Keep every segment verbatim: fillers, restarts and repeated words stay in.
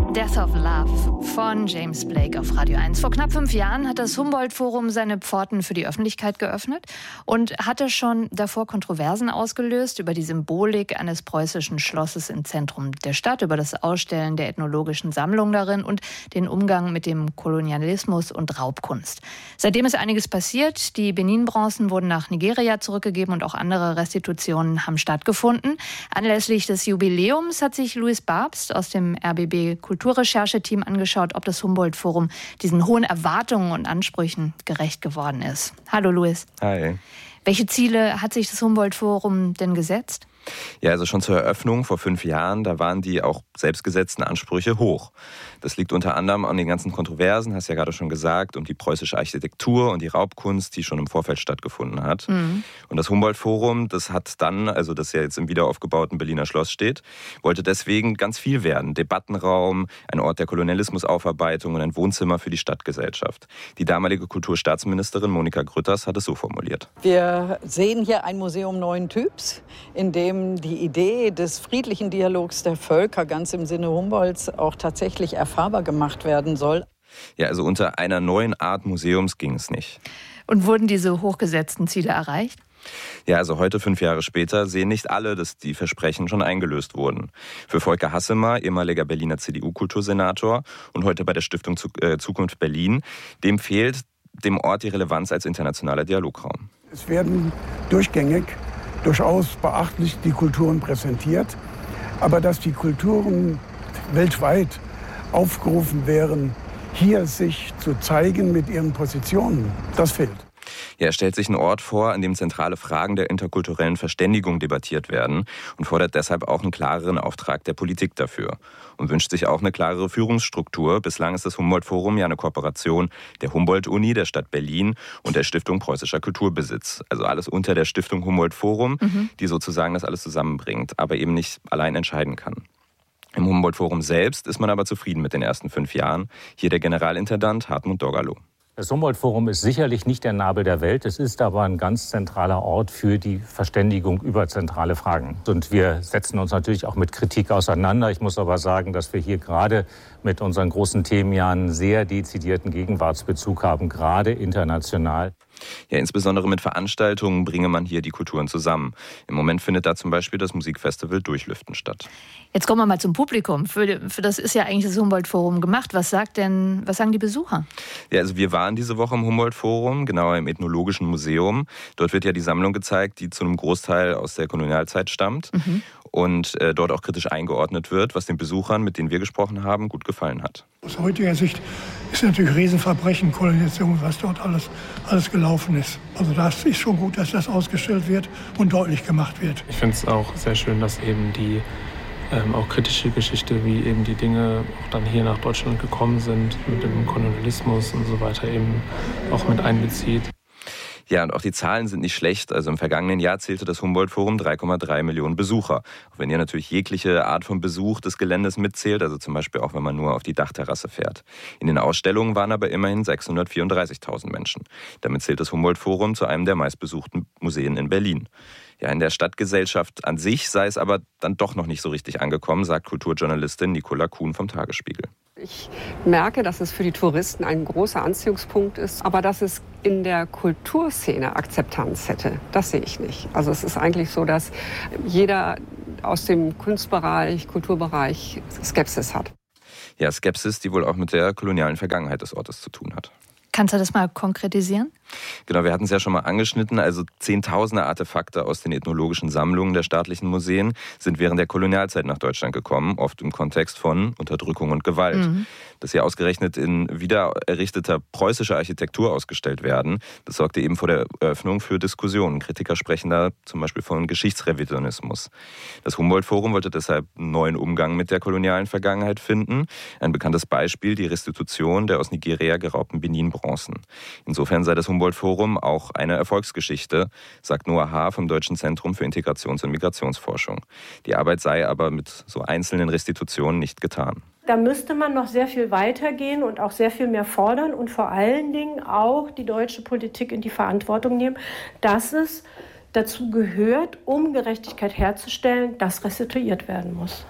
Death of Love von James Blake auf Radio eins. Vor knapp fünf Jahren hat das Humboldt-Forum seine Pforten für die Öffentlichkeit geöffnet und hatte schon davor Kontroversen ausgelöst über die Symbolik eines preußischen Schlosses im Zentrum der Stadt, über das Ausstellen der ethnologischen Sammlung darin und den Umgang mit dem Kolonialismus und Raubkunst. Seitdem ist einiges passiert. Die Benin-Bronzen wurden nach Nigeria zurückgegeben und auch andere Restitutionen haben stattgefunden. Anlässlich des Jubiläums hat sich Louis Barbst aus dem R B B Kulturrechercheteam angeschaut, ob das Humboldt-Forum diesen hohen Erwartungen und Ansprüchen gerecht geworden ist. Hallo Louis. Hi. Welche Ziele hat sich das Humboldt-Forum denn gesetzt? Ja, also schon zur Eröffnung vor fünf Jahren, da waren die auch selbstgesetzten Ansprüche hoch. Das liegt unter anderem an den ganzen Kontroversen, hast ja gerade schon gesagt, um die preußische Architektur und die Raubkunst, die schon im Vorfeld stattgefunden hat. Mhm. Und das Humboldt-Forum, das hat dann, also das ja jetzt im wiederaufgebauten Berliner Schloss steht, wollte deswegen ganz viel werden. Debattenraum, ein Ort der Kolonialismusaufarbeitung und ein Wohnzimmer für die Stadtgesellschaft. Die damalige Kulturstaatsministerin Monika Grütters hat es so formuliert. Wir sehen hier ein Museum neuen Typs, in dem die Idee des friedlichen Dialogs der Völker ganz im Sinne Humboldts auch tatsächlich erfahrbar gemacht werden soll. Ja, also unter einer neuen Art Museums ging es nicht. Und wurden diese hochgesetzten Ziele erreicht? Ja, also heute, fünf Jahre später, sehen nicht alle, dass die Versprechen schon eingelöst wurden. Für Volker Hassemer, ehemaliger Berliner C D U-Kultursenator und heute bei der Stiftung Zukunft Berlin, dem fehlt dem Ort die Relevanz als internationaler Dialograum. Es werden durchgängig durchaus beachtlich die Kulturen präsentiert, aber dass die Kulturen weltweit aufgerufen wären, hier sich zu zeigen mit ihren Positionen, das fehlt. Ja, er stellt sich einen Ort vor, an dem zentrale Fragen der interkulturellen Verständigung debattiert werden und fordert deshalb auch einen klareren Auftrag der Politik dafür und wünscht sich auch eine klarere Führungsstruktur. Bislang ist das Humboldt-Forum ja eine Kooperation der Humboldt-Uni, der Stadt Berlin und der Stiftung Preußischer Kulturbesitz. Also alles unter der Stiftung Humboldt-Forum, mhm. die sozusagen das alles zusammenbringt, aber eben nicht allein entscheiden kann. Im Humboldt-Forum selbst ist man aber zufrieden mit den ersten fünf Jahren. Hier der Generalintendant Hartmut Dorgalow. Das Humboldt-Forum ist sicherlich nicht der Nabel der Welt. Es ist aber ein ganz zentraler Ort für die Verständigung über zentrale Fragen. Und wir setzen uns natürlich auch mit Kritik auseinander. Ich muss aber sagen, dass wir hier gerade mit unseren großen Themen ja einen sehr dezidierten Gegenwartsbezug haben, gerade international. Ja, insbesondere mit Veranstaltungen bringe man hier die Kulturen zusammen. Im Moment findet da zum Beispiel das Musikfestival Durchlüften statt. Jetzt kommen wir mal zum Publikum. Für, für das ist ja eigentlich das Humboldt-Forum gemacht. Was sagt denn, was sagen die Besucher? Ja, also wir waren diese Woche im Humboldt-Forum, genauer im Ethnologischen Museum. Dort wird ja die Sammlung gezeigt, die zu einem Großteil aus der Kolonialzeit stammt. Mhm. Und äh, dort auch kritisch eingeordnet wird, was den Besuchern, mit denen wir gesprochen haben, gut gefallen hat. Aus heutiger Sicht ist natürlich Riesenverbrechen, Kolonisation, was dort alles, alles gelaufen ist. Also das ist schon gut, dass das ausgestellt wird und deutlich gemacht wird. Ich finde es auch sehr schön, dass eben die ähm, auch kritische Geschichte, wie eben die Dinge auch dann hier nach Deutschland gekommen sind, mit dem Kolonialismus und so weiter eben auch mit einbezieht. Ja, und auch die Zahlen sind nicht schlecht. Also im vergangenen Jahr zählte das Humboldt-Forum drei Komma drei Millionen Besucher. Auch wenn ihr natürlich jegliche Art von Besuch des Geländes mitzählt, also zum Beispiel auch, wenn man nur auf die Dachterrasse fährt. In den Ausstellungen waren aber immerhin sechshundertvierunddreißigtausend Menschen. Damit zählt das Humboldt-Forum zu einem der meistbesuchten Museen in Berlin. Ja, in der Stadtgesellschaft an sich sei es aber dann doch noch nicht so richtig angekommen, sagt Kulturjournalistin Nicola Kuhn vom Tagesspiegel. Ich merke, dass es für die Touristen ein großer Anziehungspunkt ist, aber dass es in der Kulturszene Akzeptanz hätte, das sehe ich nicht. Also es ist eigentlich so, dass jeder aus dem Kunstbereich, Kulturbereich Skepsis hat. Ja, Skepsis, die wohl auch mit der kolonialen Vergangenheit des Ortes zu tun hat. Kannst du das mal konkretisieren? Genau, wir hatten es ja schon mal angeschnitten. Also Zehntausende Artefakte aus den ethnologischen Sammlungen der staatlichen Museen sind während der Kolonialzeit nach Deutschland gekommen, oft im Kontext von Unterdrückung und Gewalt. Mhm. Dass sie ausgerechnet in wiedererrichteter preußischer Architektur ausgestellt werden, das sorgte eben vor der Eröffnung für Diskussionen. Kritiker sprechen da zum Beispiel von Geschichtsrevisionismus. Das Humboldt-Forum wollte deshalb einen neuen Umgang mit der kolonialen Vergangenheit finden. Ein bekanntes Beispiel, die Restitution der aus Nigeria geraubten Benin-Bronzen. Insofern sei das Humboldt-Forum auch eine Erfolgsgeschichte, sagt Noah Haar vom Deutschen Zentrum für Integrations- und Migrationsforschung. Die Arbeit sei aber mit so einzelnen Restitutionen nicht getan. Da müsste man noch sehr viel weitergehen und auch sehr viel mehr fordern und vor allen Dingen auch die deutsche Politik in die Verantwortung nehmen, dass es dazu gehört, um Gerechtigkeit herzustellen, dass restituiert werden muss.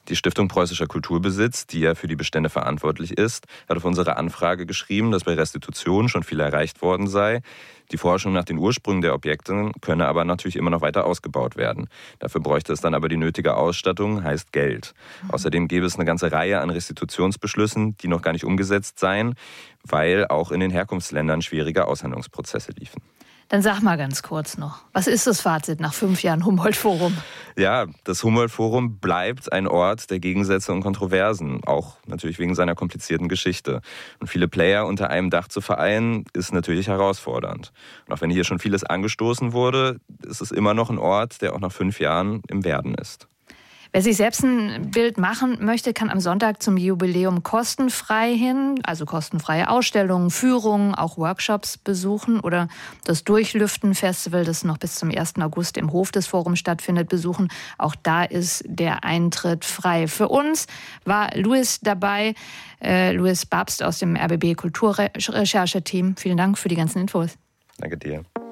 Die Stiftung Preußischer Kulturbesitz, die ja für die Bestände verantwortlich ist, hat auf unsere Anfrage geschrieben, dass bei Restitution schon viel erreicht worden sei. Die Forschung nach den Ursprüngen der Objekte könne aber natürlich immer noch weiter ausgebaut werden. Dafür bräuchte es dann aber die nötige Ausstattung, heißt Geld. Mhm. Außerdem gäbe es eine ganze Reihe an Restitutionsbeschlüssen, die noch gar nicht umgesetzt seien, weil auch in den Herkunftsländern schwierige Aushandlungsprozesse liefen. Dann sag mal ganz kurz noch, was ist das Fazit nach fünf Jahren Humboldt-Forum? Ja, das Humboldt-Forum bleibt ein Ort der Gegensätze und Kontroversen, auch natürlich wegen seiner komplizierten Geschichte. Und viele Player unter einem Dach zu vereinen, ist natürlich herausfordernd. Und auch wenn hier schon vieles angestoßen wurde, ist es immer noch ein Ort, der auch nach fünf Jahren im Werden ist. Wer sich selbst ein Bild machen möchte, kann am Sonntag zum Jubiläum kostenfrei hin, also kostenfreie Ausstellungen, Führungen, auch Workshops besuchen oder das Durchlüften-Festival, das noch bis zum ersten August im Hof des Forums stattfindet, besuchen. Auch da ist der Eintritt frei. Für uns war Louis dabei, äh, Louis Babst aus dem R B B Kulturrechercheteam. Vielen Dank für die ganzen Infos. Danke dir.